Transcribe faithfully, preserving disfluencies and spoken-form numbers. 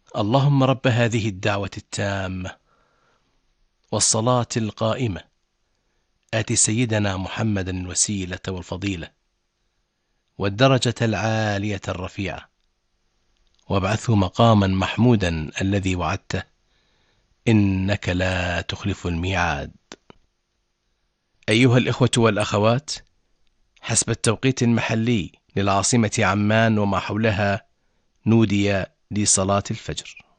اللهم رب هذه الدعوة التامة والصلاة القائمة آت سيدنا محمدا الوسيلة والفضيلة والدرجة العالية الرفيعة وابعثه مقاما محمودا الذي وعدته إنك لا تخلف الميعاد. أيها الإخوة والأخوات، حسب التوقيت المحلي للعاصمة عمان وما حولها نودي لصلاة الفجر.